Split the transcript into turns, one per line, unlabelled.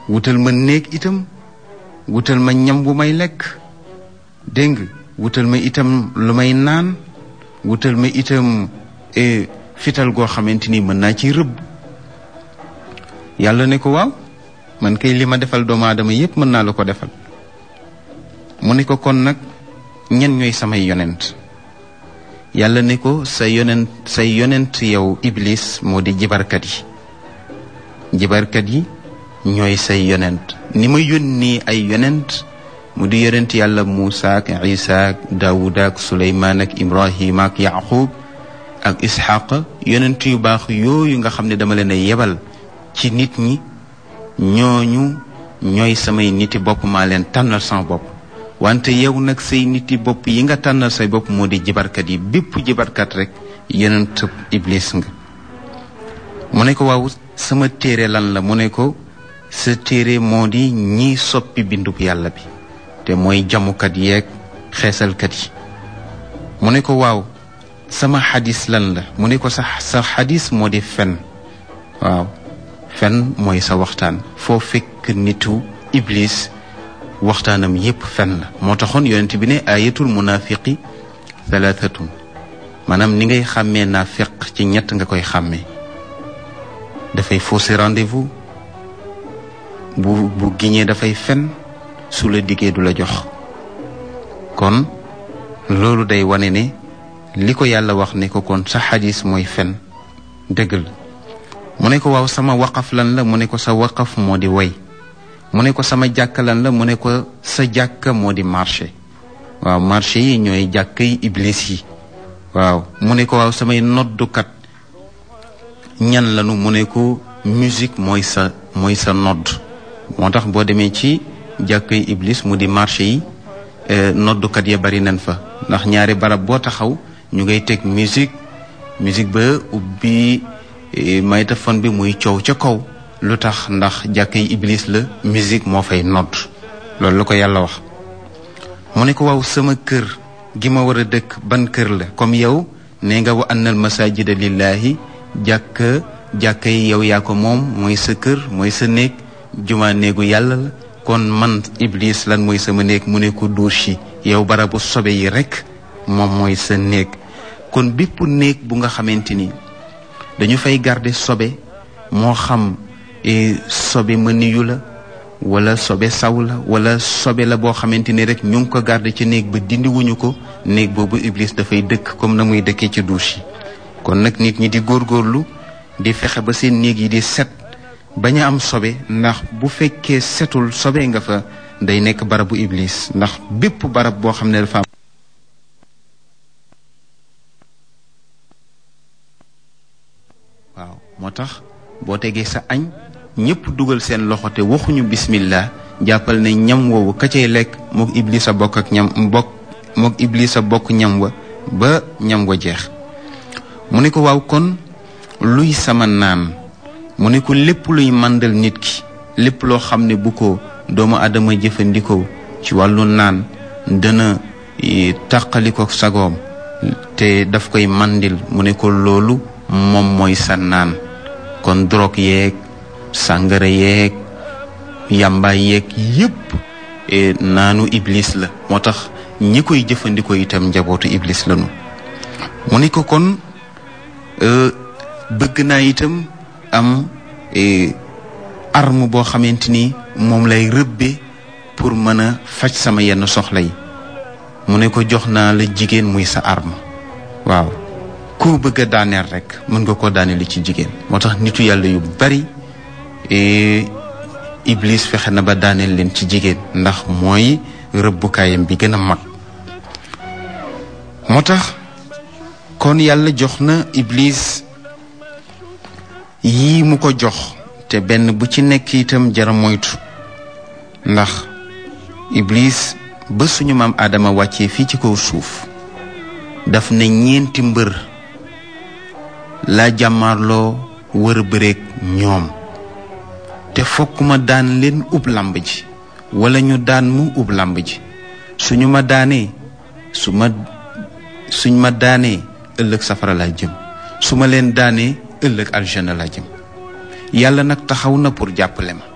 wutal ma néeg itam, wutal ma ñam bu may lekk, dégg nga, wutal ma itam lu may naan, wutal ma itam fital goo xamante ni mën naa ci rëbb. yàlla ne ko waaw man kay li ma defal doomu aadama yépp mën naa la ko defal. mu ne ko kon nag ñen ñooy samay yonent. yàlla ne ko say yonent yow Iblis moo di jibarkat yi. jibarkat yi ñooy say yonent. ni ma yónni ay yonent mu di yonent yàlla Muusa ak Isa ak Daawuda ak Suleymaan ak Ibrahima ak Yaqub ak Isxaq, yonent yu baax yooyu nga xam ne dama leen a yebal ci nit ñi, ñooñu ñooy samay niti bopp, maa leen tànnal sama bopp. wante yow nag say niti bopp yi nga tànnal say bopp moo di jibarkat yi. bépp jibarkat rek yonent Iblis nga. mu ne ko waaw sama téere lan la? mu ne ko sa téere moo di ñiy soppi bindub yàlla bi, te mooy jamukat yeeg xeesalkat yi. mu ne ko waaw sama xadis lan la? mu ne ko sa xadis moo di fen. waaw fen mooy sa waxtaan. foo fekk nitu Iblis waxtaanam yépp fen la. moo taxoon yonent bi ne ayatul munafiqi thalathatun, maanaam ni ngay xàmmee naafiq ci ñett nga koy xàmmee. dafay fausser rendez-vous, bu giñee dafay fen, su la diggee du la jox. kon loolu day wane ne li ko yàlla wax ne ko kon sa xadis mooy fen dëgg la. mu ne ko waaw sama waqaf lan la? mu ne ko sa waqaf moo di way. mu ne ko sama jàkka lan la? mu ne ko sa jàkka moo di marché. waaw marché yi ñooy jàkka yi Iblis yi. waaw mu ne ko waaw samay noddukat ñan lanu? mu ne ko musique mooy sa nodd. moo tax boo demee ci jàkka yi Iblis mu di marché yi, noddukat ya bari nañ fa, ndax ñaari barab boo taxaw ñu ngay teg musique ba ubbi maytafon bi muy coow ca kaw. lu tax? ndax jàkka yi Iblis la, musique moo fay nodd. loolu la ko yàlla wax. mu ne ko waaw sama kër gi ma war a dëkk ban kër la? comme yow nee nga wa annal masajida lillahi, jàkka yi yow yaa ko moom, mooy sa kër, mooy sa néeg, jumaa néegu yàlla la. kon man Iblis lan mooy sama néeg? mu ne ko douche yi, yow barabu sobe yi rek moom mooy sa néeg. kon bépp néeg bu nga xamante ni dañu fay garder sobe, moo xam sobe mëniyu la wala sobe saw la wala sobe la boo xamante ni rek ñu ngi ko garder ci néeg ba dindiwuñu ko, néeg boobu Iblis dafay dëkk comme na muy dëkkee ci douche yi. kon nag nit ñi di góorgóorlu di fexe ba seen néeg yi di set, bañ a am sobe, ndax bu fekkee setul sobe nga fa, day nekk barabu Iblis. ndax bépp barab boo xam ne dafa am waaw moo tax boo tegee sa añ ñépp dugal seen loxo te waxuñu bismillah, jàppal ne ñam woowu ka cay lekk mook Iblis a bokk ak mook Iblis a bokk ñam wa ba ñam wa jeex. mu ne ko waaw kon luy sama naan? mu ne ko lépp luy màndal nit ki, lépp loo xam ne bu ko doomu aadama jëfandikoo ci wàllu naan dana tàqali ko sagoom te daf koy màndil, mu ne ko loolu moom mooy sa naan. kon drogue yeeg sàngara yeeg yàmbaay yeeg yépp naanu Iblis la. moo tax ñi koy jëfandikoo itam njabootu Iblis lañu. mu ne ko kon bëgg naa itam am arme boo xamante ni moom lay rëbbe pour mën a faj sama yenn soxla yi. mu ne ko jox naa la jigéen muy sa arme. waaw ku bëgg a daaneel rek mën nga koo daaneel ci jigéen. moo tax nitu yàlla yu bari Iblis fexe na ba daaneel leen ci jigéen, ndax mooy rëbbukaayam bi gën a mag. moo tax kon yàlla jox na Iblis yii mu ko jox, te benn bu ci nekk itam jara moytu. ndax Iblis ba suñu maam Adama wàccee fii ci kaw suuf daf ne ñeenti mbër laa jàmmaarloo wër bëreeg ñoom, te fokk ma daan leen ub làmb ji wala ñu daan mu ub làmb ji. suñ ma daanee ëllëg safara laa jëm, su ma leen daanee ëllëg aljana laa jëm. yàlla nag taxaw na pour jàppale ma.